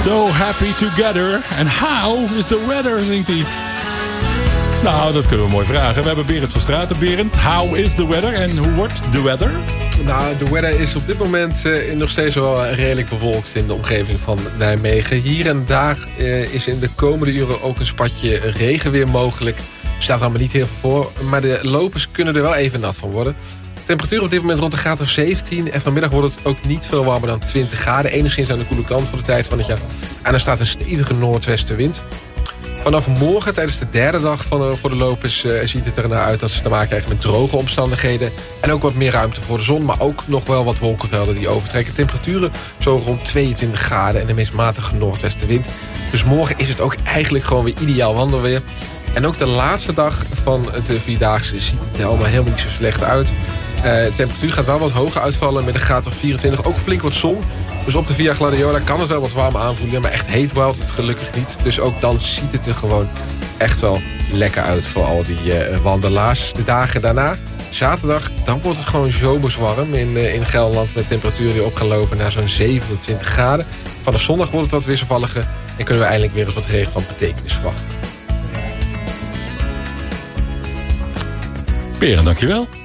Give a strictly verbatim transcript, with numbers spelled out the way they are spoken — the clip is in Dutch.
So happy together. And how is the weather, zingt hij. Nou, dat kunnen we mooi vragen. We hebben Berend van Straten. Berend, how is the weather? En hoe wordt de weather? Nou, de weather is op dit moment uh, nog steeds wel redelijk bewolkt in de omgeving van Nijmegen. Hier en daar uh, is in de komende uren ook een spatje regen weer mogelijk. Er staat allemaal niet heel veel voor, maar de lopers kunnen er wel even nat van worden. De temperatuur op dit moment rond de graad of zeventien. En vanmiddag wordt het ook niet veel warmer dan twintig graden. Enigszins aan de koele kant voor de tijd van het jaar. En er staat een stevige noordwestenwind. Vanaf morgen, tijdens de derde dag van, uh, voor de lopers... Uh, ziet het er naar uit dat ze te maken krijgen met droge omstandigheden. En ook wat meer ruimte voor de zon. Maar ook nog wel wat wolkenvelden die overtrekken. Temperaturen zo rond tweeëntwintig graden en een meest matige noordwestenwind. Dus morgen is het ook eigenlijk gewoon weer ideaal wandelweer. En ook de laatste dag van de Vierdaagse ziet het allemaal helemaal niet zo slecht uit. Uh, de temperatuur gaat wel wat hoger uitvallen met een graad of vierentwintig. Ook flink wat zon. Dus op de Via Gladiola kan het wel wat warm aanvoelen. Maar echt heet wordt het gelukkig niet. Dus ook dan ziet het er gewoon echt wel lekker uit voor al die uh, wandelaars. De dagen daarna, zaterdag, dan wordt het gewoon zomers warm in, uh, in Gelderland. Met temperaturen die op gaan lopen naar zo'n zevenentwintig graden. Vanaf zondag wordt het wat wisselvalliger. En kunnen we eindelijk weer eens wat regen van betekenis verwachten. Berend, dankjewel.